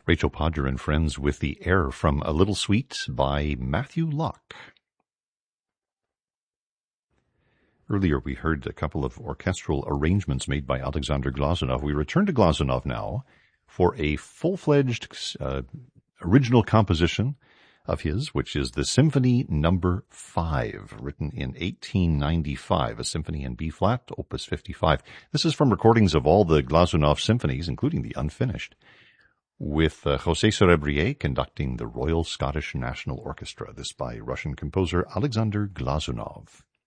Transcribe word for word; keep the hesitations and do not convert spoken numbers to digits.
Rachel Podger and friends with the air from A Little Sweet by Matthew Locke. Earlier we heard a couple of orchestral arrangements made by Alexander Glazunov. We return to Glazunov now for a full-fledged uh, original composition of his, which is the Symphony Number Five, written in eighteen ninety-five, a symphony in B-flat, Opus fifty-five. This is from recordings of all the Glazunov symphonies, including the unfinished, with uh, José Cerebrier conducting the Royal Scottish National Orchestra. This by Russian composer Alexander Glazunov.